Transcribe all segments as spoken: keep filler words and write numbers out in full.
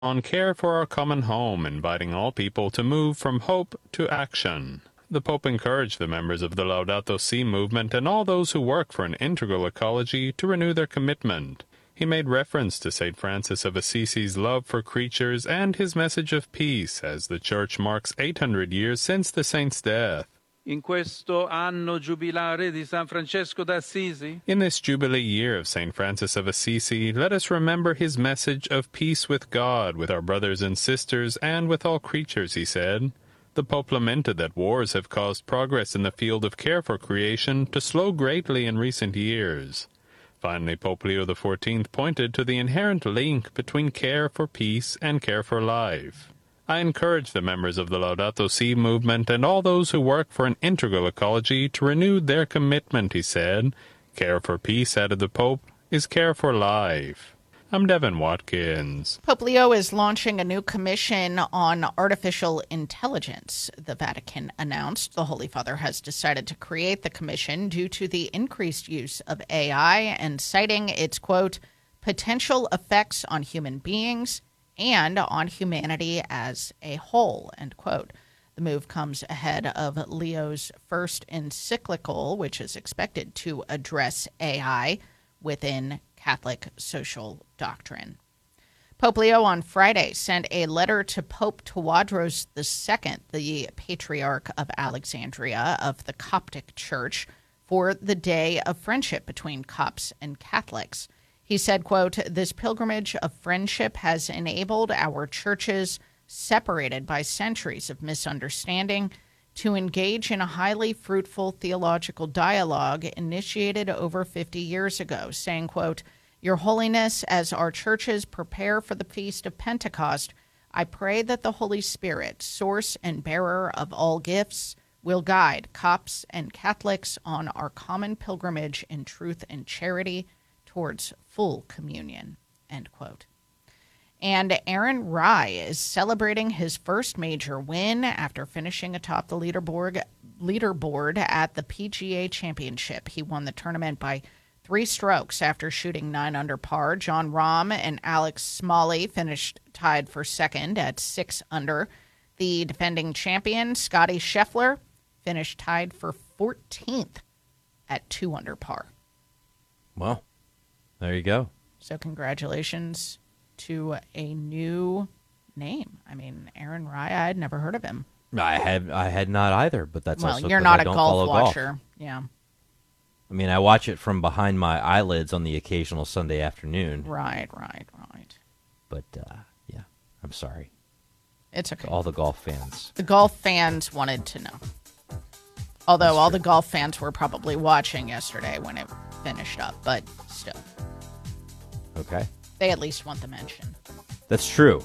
on care for our common home, inviting all people to move from hope to action. The Pope encouraged the members of the Laudato Si movement and all those who work for an integral ecology to renew their commitment. He made reference to Saint Francis of Assisi's love for creatures and his message of peace as the Church marks eight hundred years since the saint's death. In questo anno giubilare di San Francesco d'Assisi, In this Jubilee year of Saint Francis of Assisi, let us remember his message of peace with God, with our brothers and sisters, and with all creatures, he said. The Pope lamented that wars have caused progress in the field of care for creation to slow greatly in recent years. Finally, Pope Leo the fourteenth pointed to the inherent link between care for peace and care for life. I encourage the members of the Laudato Si movement and all those who work for an integral ecology to renew their commitment, he said. Care for peace, added the Pope, is care for life. I'm Devin Watkins. Pope Leo is launching a new commission on artificial intelligence. The Vatican announced the Holy Father has decided to create the commission due to the increased use of A I and citing its, quote, potential effects on human beings and on humanity as a whole, end quote. The move comes ahead of Leo's first encyclical, which is expected to address A I within Catholic social doctrine. Pope Leo on Friday sent a letter to Pope Tawadros the Second, the Patriarch of Alexandria of the Coptic Church, for the Day of Friendship between Copts and Catholics. He said, quote, this pilgrimage of friendship has enabled our churches, separated by centuries of misunderstanding, to engage in a highly fruitful theological dialogue initiated over fifty years ago, saying, quote, Your Holiness, as our churches prepare for the Feast of Pentecost, I pray that the Holy Spirit, source and bearer of all gifts, will guide Copts and Catholics on our common pilgrimage in truth and charity towards full communion, end quote. And Aaron Rai is celebrating his first major win after finishing atop the leaderboard leaderboard at the P G A Championship. He won the tournament by three strokes after shooting nine under par. John Rahm and Alex Smalley finished tied for second at six under. The defending champion, Scotty Scheffler, finished tied for fourteenth at two under par. Well, there you go. So congratulations to a new name. I mean, Aaron Rai, I had never heard of him. I had I had not either, but that's well, also you're 'cause not I a don't golf follow watcher. golf. Yeah. I mean, I watch it from behind my eyelids on the occasional Sunday afternoon. Right, right, right. But, uh, yeah, I'm sorry. It's okay. To all the golf fans. The golf fans wanted to know. Although That's all true. the golf fans were probably watching yesterday when it finished up, but still. Okay. They at least want the mention. That's true.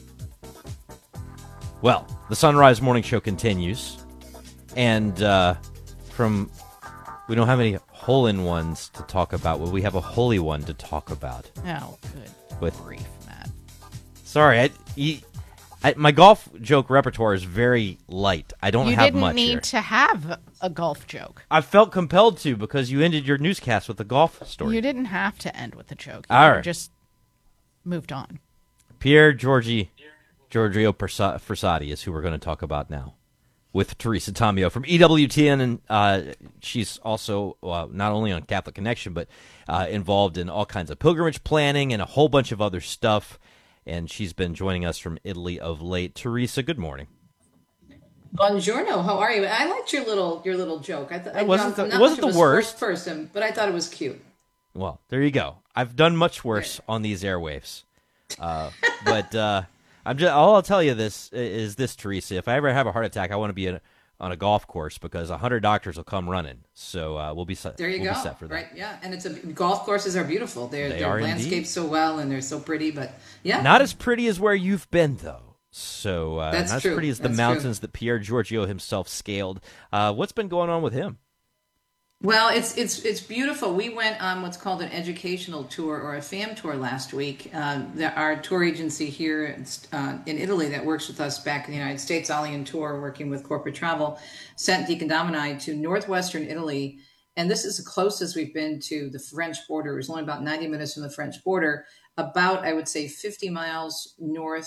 Well, the Sunrise Morning Show continues. And uh, from, we don't have any hole-in-ones to talk about. Well, we have a holy one to talk about. Oh, good With, grief, Matt. Sorry, I, you, I, my golf joke repertoire is very light. I don't You have didn't much need here. to have a golf joke. I felt compelled to because you ended your newscast with the golf story. You didn't have to end with a joke. You All could've right. just moved on. Pierre Giorgi, Giorgio Persa- Frassati is who we're going to talk about now, with Teresa Tomeo from E W T N, and uh, she's also uh, not only on Catholic Connection, but uh, involved in all kinds of pilgrimage planning and a whole bunch of other stuff, and she's been joining us from Italy of late. Teresa, good morning. Buongiorno, how are you? I liked your little your little joke. I th- It wasn't I'm the- not it wasn't much of the a worst. sports person, but I thought it was cute. Well, there you go. I've done much worse on these airwaves. Uh, but uh, I'm just all I'll tell you this is this, Teresa. If I ever have a heart attack, I want to be in, on a golf course because a hundred doctors will come running. So uh, we'll be set. There you we'll go. Be set for that. Right? Yeah, and it's a golf courses are beautiful. They're They they're are landscaped indeed. so well and they're so pretty. But yeah, Not as pretty as where you've been, though. So uh, That's not true. as pretty as the That's true. mountains that Pierre Giorgio himself scaled. Uh, what's been going on with him? Well, it's it's it's beautiful. We went on what's called an educational tour or a FAM tour last week. Uh, the, our tour agency here uh, in Italy that works with us back in the United States, Allian Tour, working with corporate travel, sent Deacon Domini to northwestern Italy. And this is the closest we've been to the French border. It was only about ninety minutes from the French border. about, I would say, fifty miles north